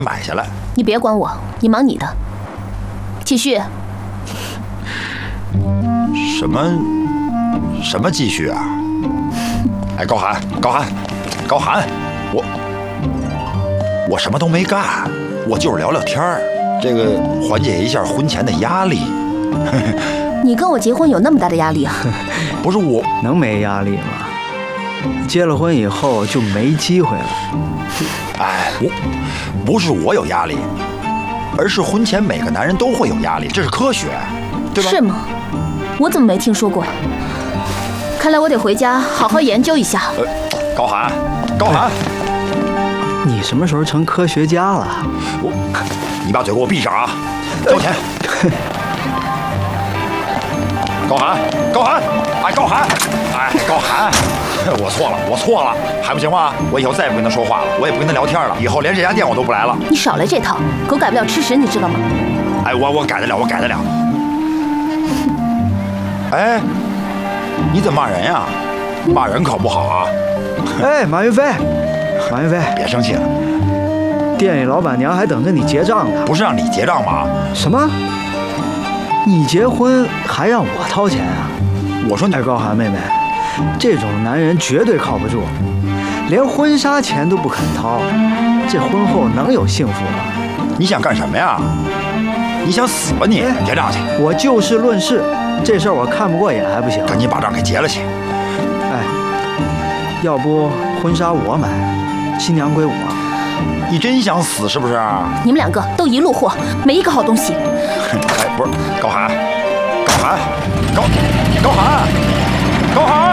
买下来。 你别管我，你忙你的。继续。 什么继续啊？哎，高寒，我什么都没干，我就是聊聊天儿，这个缓解一下婚前的压力。 你跟我结婚有那么大的压力啊？ 不是我能没压力吗？结了婚以后就没机会了。 哎，不是我有压力，而是婚前每个男人都会有压力，这是科学，对吧？ 是吗？我怎么没听说过？看来我得回家好好研究一下。 高寒， 你什么时候成科学家了？ 你把嘴给我闭上啊！交钱。高寒，哎，高寒，我错了，还不行吗？我以后再也不跟他说话了，我也不跟他聊天了，以后连这家店我都不来了。 你少来这套，狗改不了吃屎，你知道吗？ 哎，我改得了。哎，你怎么骂人呀？骂人可不好啊！ 哎，马云飞， 别生气了， 店里老板娘还等着你结账呢。 不是让你结账吗？ 什么？你结婚还让我掏钱啊？ 我说你， 高寒妹妹，这种男人绝对靠不住，连婚纱钱都不肯掏，这婚后能有幸福吗？ 你想干什么呀？你想死吧你？结账去！ 我就事论事，这事儿我看不过眼还不行？ 赶紧把账给结了去！ 哎，要不婚纱我买，新娘归我。 你真想死是不是？ 你们两个都一路货，没一个好东西。 哎，不是，高寒，